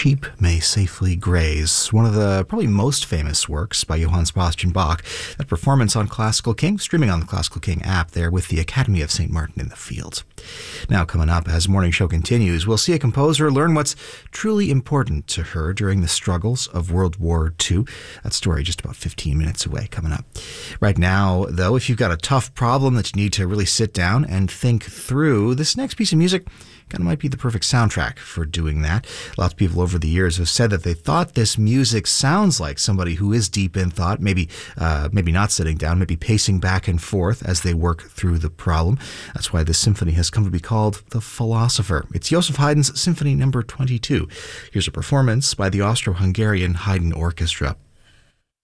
sheep may safely graze, one of the probably most famous works by Johann Sebastian Bach. That performance on Classical King, streaming on the Classical King app there with the Academy of St. Martin in the Fields. Now, coming up as Morning Show continues, we'll see a composer learn what's truly important to her during the struggles of World War II. That story just about 15 minutes away, coming up. Right now, though, if you've got a tough problem that you need to really sit down and think through, this next piece of music kind of might be the perfect soundtrack for doing that. Lots of people over the years have said that they thought this music sounds like somebody who is deep in thought, maybe not sitting down, maybe pacing back and forth as they work through the problem. That's why this symphony has come to be called The Philosopher. It's Joseph Haydn's Symphony No. 22. Here's a performance by the Austro-Hungarian Haydn Orchestra.